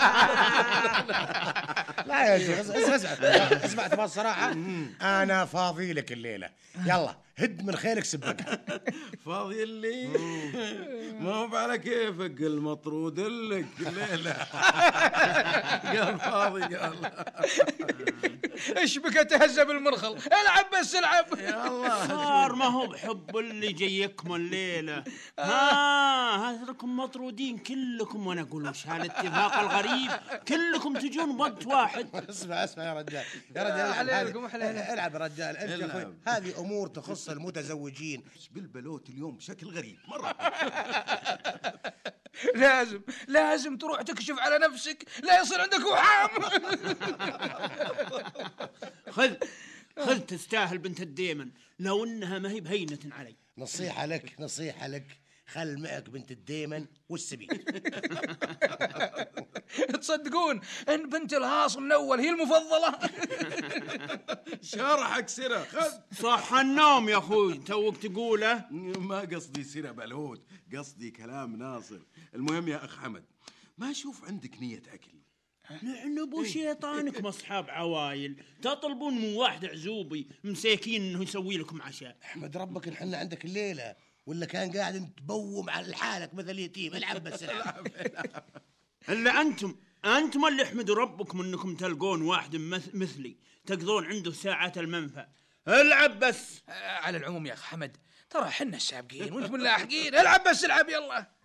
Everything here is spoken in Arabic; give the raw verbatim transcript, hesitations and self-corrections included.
لا يا شيخ، اسمع اسمع اسمع، تبغى الصراحة أنا فاضي لك الليلة، يلا هد من خيلك سبقها. فاضي اللي ما هو على كيفك، المطرود لك الليلة. قال فاضي قال. ايش بك تهزب المرخل؟ العب بس العب. يلا صار ما هو بحب اللي جايكم الليلة. ها هذلكم مطرودين كلكم، وانا اقول وش هالاتفاق الغريب، كلكم تجون بوقت واحد. اسمع اسمع يا رجال، يا رجال عليكم العب يا رجال انت يا اخوي، هذه امور تخص المتزوجين. بالبلوت اليوم بشكل غريب مرة. لازم لازم تروح تكشف على نفسك، لا يصير عندك وحام. خذ خذ تستاهل بنت الديمن، لو انها ما هي بهينة علي. نصيحة لك نصيحة لك، خل معك بنت الديمن والسبيل. تصدقون ان بنت الهاص من اول هي المفضلة؟ شرحك سرة خذ. صح النوم يا اخوي توك تقوله. ما قصدي سرة بلهوت، قصدي كلام ناصر. المهم يا اخ حمد، ما اشوف عندك نية اكل. لعنبوا شيطانكم اصحاب عوايل، تطلبون من واحد عزوبي مساكين انه يسوي لكم عشاء. احمد ربك ان حنا عندك الليله، ولا كان قاعد متبوم على حالك مثل يتيم. العب بس العب. الا انتم انتم اللي احمدوا ربكم انكم تلقون واحد مثلي تقضون عنده ساعات المنفى. العب بس. على العموم يا اخ حمد، ترى حنا السابقين وانتم اللاحقين. العب بس العب يلا.